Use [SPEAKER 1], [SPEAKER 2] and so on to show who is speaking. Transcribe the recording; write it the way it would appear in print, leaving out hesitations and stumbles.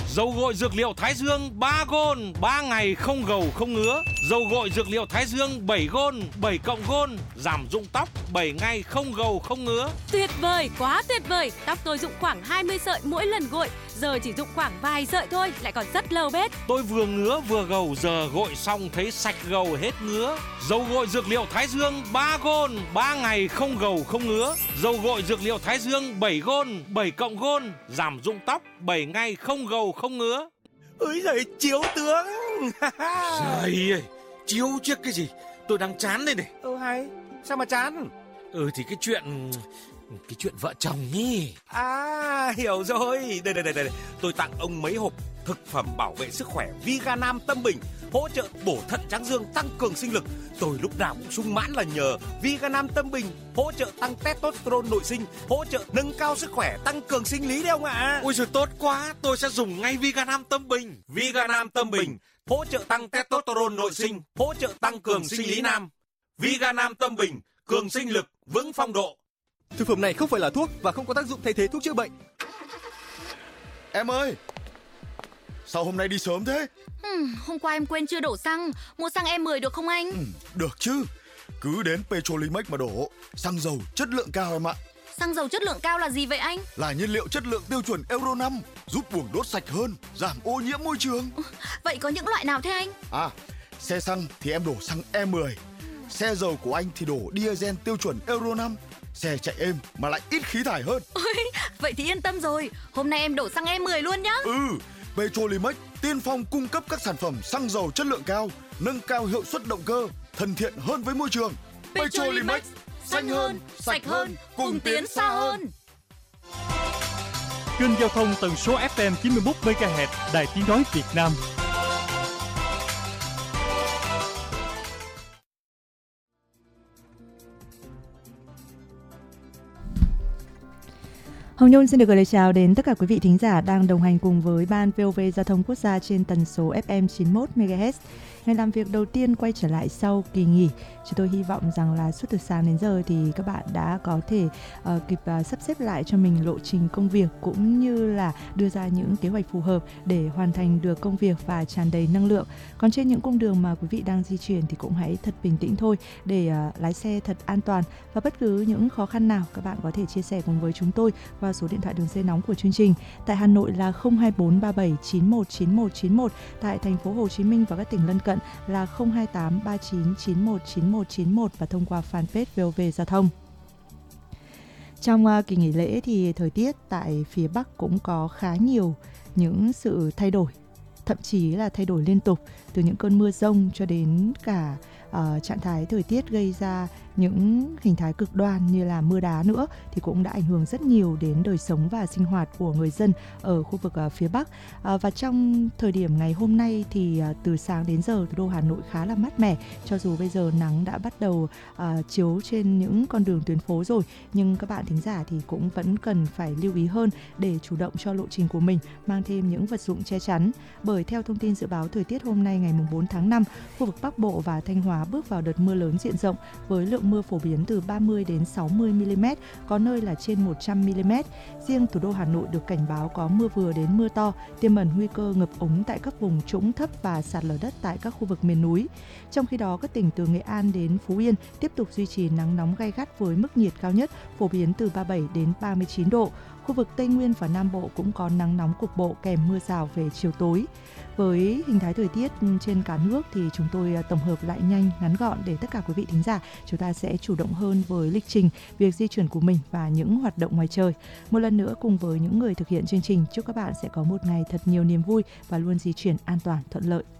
[SPEAKER 1] Dầu gội dược liệu Thái Dương 3 gôn, 3 ngày không gầu không ngứa. Dầu gội dược liệu Thái Dương 7 gôn, 7 cộng gôn, giảm rụng tóc 7 ngày không gầu không ngứa.
[SPEAKER 2] Tuyệt vời, quá tuyệt vời. Tóc tôi rụng khoảng 20 sợi mỗi lần gội, giờ chỉ rụng khoảng vài sợi thôi, lại còn rất lâu bết.
[SPEAKER 1] Tôi vừa ngứa vừa gầu, giờ gội xong thấy sạch gầu hết ngứa. Dầu gội dược liệu Thái Dương 3 gôn, 3 ngày không gầu không ngứa. Dầu gội dược liệu Thái Dương 7 gôn, 7 cộng gôn, giảm rụng tóc 7 ngày không gầu không ngứa.
[SPEAKER 3] Ơi giời, chiếu tướng.
[SPEAKER 1] Trời ơi, chiếu chiếc cái gì? Tôi đang chán đây này.
[SPEAKER 3] Hay, sao mà chán?
[SPEAKER 1] Thì cái chuyện vợ chồng ý.
[SPEAKER 3] À, hiểu rồi. Đây. Tôi tặng ông mấy hộp thực phẩm bảo vệ sức khỏe Viganam Tâm Bình, hỗ trợ bổ thận tráng dương, tăng cường sinh lực. Tôi lúc nào cũng sung mãn là nhờ Viganam Tâm Bình, hỗ trợ tăng testosterone nội sinh, hỗ trợ nâng cao sức khỏe, tăng cường sinh lý đấy ông ạ.
[SPEAKER 1] Ôi giời, tốt quá, tôi sẽ dùng ngay Viganam Tâm Bình.
[SPEAKER 3] Viganam Tâm Bình, hỗ trợ tăng testosterone nội sinh, hỗ trợ tăng cường sinh lý nam. Viganam Tâm Bình, cường sinh lực, vững phong độ.
[SPEAKER 4] Thực phẩm này không phải là thuốc và không có tác dụng thay thế thuốc chữa bệnh.
[SPEAKER 5] Em ơi, sao hôm nay đi sớm thế?
[SPEAKER 6] Hôm qua em quên chưa đổ xăng. Mua xăng E10 được không anh?
[SPEAKER 5] Được chứ, cứ đến Petrolimex mà đổ. Xăng dầu chất lượng cao em ạ.
[SPEAKER 6] Xăng dầu chất lượng cao là gì vậy anh?
[SPEAKER 5] Là nhiên liệu chất lượng tiêu chuẩn Euro 5, giúp buồng đốt sạch hơn, giảm ô nhiễm môi trường.
[SPEAKER 6] Vậy có những loại nào thế anh?
[SPEAKER 5] Xe xăng thì em đổ xăng E10. Xe dầu của anh thì đổ diesel tiêu chuẩn Euro 5. Xe chạy êm mà lại ít khí thải hơn.
[SPEAKER 6] Vậy thì yên tâm rồi. Hôm nay em đổ xăng E10 luôn nhá.
[SPEAKER 5] Petrolimex tiên phong cung cấp các sản phẩm xăng dầu chất lượng cao, nâng cao hiệu suất động cơ, thân thiện hơn với môi trường.
[SPEAKER 6] Petrolimex, xanh hơn, sạch hơn, cùng tiến xa hơn.
[SPEAKER 7] Kênh giao thông tần số FM 91 MHz, Đài Tiếng nói Việt Nam.
[SPEAKER 8] Hồng Nhung xin được gửi lời chào đến tất cả quý vị thính giả đang đồng hành cùng với Ban VOV Giao thông Quốc gia trên tần số FM 91 MHz. Ngày làm việc đầu tiên quay trở lại sau kỳ nghỉ. Chúng tôi hy vọng rằng là suốt từ sáng đến giờ thì các bạn đã có thể kịp sắp xếp lại cho mình lộ trình công việc cũng như là đưa ra những kế hoạch phù hợp để hoàn thành được công việc và tràn đầy năng lượng. Còn trên những cung đường mà quý vị đang di chuyển thì cũng hãy thật bình tĩnh thôi để lái xe thật an toàn, và bất cứ những khó khăn nào các bạn có thể chia sẻ cùng với chúng tôi qua số điện thoại đường dây nóng của chương trình. Tại Hà Nội là 024 37 91 91 91, tại thành phố Hồ Chí Minh và các tỉnh lân cận là 028 39 91 91 91 và thông qua fanpage VOV Giao thông. Trong kỳ nghỉ lễ thì thời tiết tại phía Bắc cũng có khá nhiều những sự thay đổi, thậm chí là thay đổi liên tục, từ những cơn mưa dông cho đến cả trạng thái thời tiết gây ra những hình thái cực đoan như là mưa đá nữa thì cũng đã ảnh hưởng rất nhiều đến đời sống và sinh hoạt của người dân ở khu vực phía Bắc. Và trong thời điểm ngày hôm nay thì từ sáng đến giờ thủ đô Hà Nội khá là mát mẻ, cho dù bây giờ nắng đã bắt đầu chiếu trên những con đường tuyến phố rồi, nhưng các bạn thính giả thì cũng vẫn cần phải lưu ý hơn để chủ động cho lộ trình của mình, mang thêm những vật dụng che chắn. Bởi theo thông tin dự báo thời tiết hôm nay ngày 4 tháng 5, khu vực Bắc Bộ và Thanh Hóa bước vào đợt mưa lớn diện rộng với lượng mưa phổ biến từ 30 đến 60 mm, có nơi là trên 100 mm. Riêng thủ đô Hà Nội được cảnh báo có mưa vừa đến mưa to, tiềm ẩn nguy cơ ngập úng tại các vùng trũng thấp và sạt lở đất tại các khu vực miền núi. Trong khi đó, các tỉnh từ Nghệ An đến Phú Yên tiếp tục duy trì nắng nóng gay gắt với mức nhiệt cao nhất phổ biến từ 37 đến 39 độ. Khu vực Tây Nguyên và Nam Bộ cũng có nắng nóng cục bộ kèm mưa rào về chiều tối. Với hình thái thời tiết trên cả nước thì chúng tôi tổng hợp lại nhanh, ngắn gọn để tất cả quý vị thính giả chúng ta sẽ chủ động hơn với lịch trình, việc di chuyển của mình và những hoạt động ngoài trời. Một lần nữa cùng với những người thực hiện chương trình, chúc các bạn sẽ có một ngày thật nhiều niềm vui và luôn di chuyển an toàn, thuận lợi.